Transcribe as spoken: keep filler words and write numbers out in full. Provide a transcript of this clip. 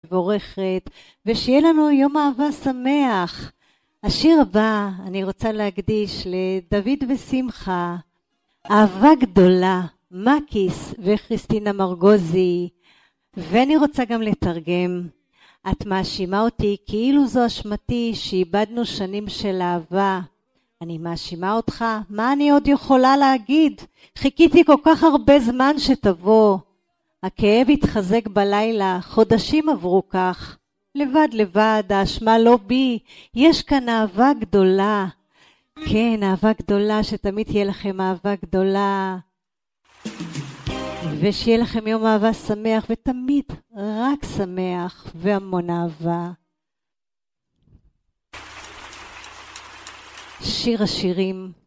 מבורכת, ושיהיה לנו יום אהבה שמח. השיר הבא אני רוצה להקדיש לדוד ושמחה, אהבה גדולה, מקיס וכריסטינה מרגוזי, ואני רוצה גם לתרגם. את מאשימה אותי כאילו זו אשמתי שאיבדנו שנים של אהבה. אני מאשימה אותך, מה אני עוד יכולה להגיד? חיכיתי כל כך הרבה זמן שתבוא. הכאב התחזק בלילה, חודשים עברו כך. לבד לבד, האשמה לא בי, יש כאן אהבה גדולה. כן, אהבה גדולה, שתמיד תהיה לכם אהבה גדולה. ושיהיה לכם יום אהבה שמח, ותמיד רק שמח והמון אהבה. שיר השירים.